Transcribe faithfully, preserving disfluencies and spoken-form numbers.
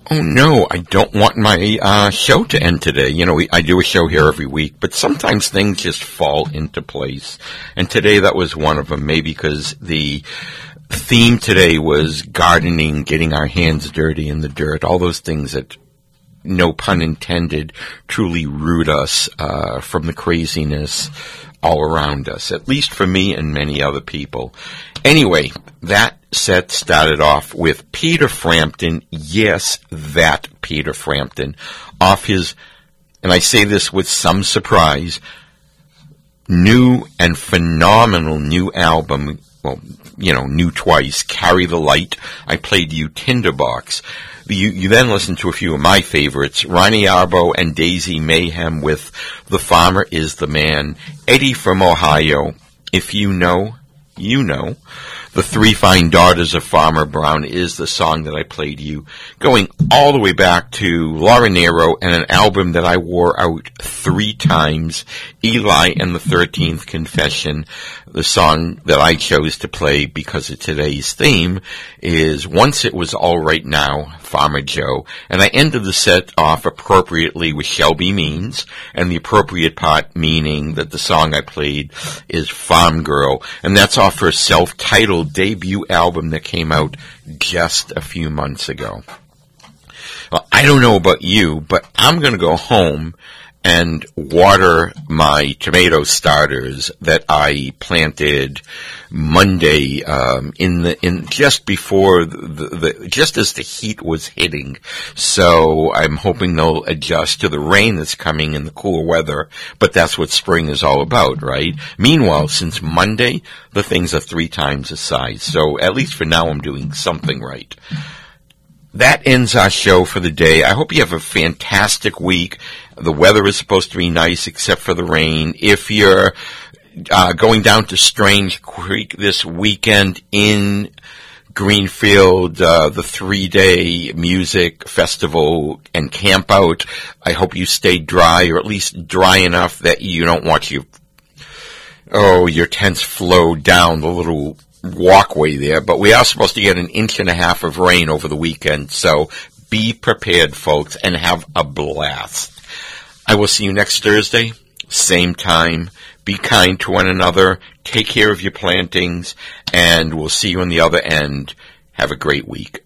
Oh, no, I don't want my uh, show to end today. You know, we, I do a show here every week, but sometimes things just fall into place. And today that was one of them, maybe because the theme today was gardening, getting our hands dirty in the dirt, all those things that, no pun intended, truly root us uh, from the craziness all around us, at least for me and many other people. Anyway, that set started off with Peter Frampton, yes, that Peter Frampton, off his, and I say this with some surprise, new and phenomenal new album, well, you know, new twice, Carry the Light. I played you Tinderbox. You, you then listened to a few of my favorites, Ronnie Arbo and Daisy Mayhem with The Farmer is the Man, Eddie from Ohio, If You Know, You Know. The Three Fine Daughters of Farmer Brown is the song that I played you, going all the way back to Laura Nero and an album that I wore out three times, Eli and the thirteenth Confession. The song that I chose to play because of today's theme is Once It Was All Right Now, Farmer Joe. And I ended the set off appropriately with Shelby Means, and the appropriate part meaning that the song I played is Farm Girl, and that's off her self-titled debut album that came out just a few months ago. Well, I don't know about you, but I'm going to go home and water my tomato starters that I planted Monday um, in the in just before the, the, the just as the heat was hitting. So I'm hoping they'll adjust to the rain that's coming in the cooler weather. But that's what spring is all about, right? Meanwhile, since Monday, the things are three times the size. So at least for now, I'm doing something right. That ends our show for the day. I hope you have a fantastic week. The weather is supposed to be nice except for the rain. If you're uh, going down to Strange Creek this weekend in Greenfield, uh, the three-day music festival and camp out, I hope you stay dry, or at least dry enough that you don't want your, oh, your tents flow down the little walkway there. But we are supposed to get an inch and a half of rain over the weekend, so be prepared, folks, and have a blast. I will see you next Thursday, same time. Be kind to one another, take care of your plantings, and we'll see you on the other end. Have a great week.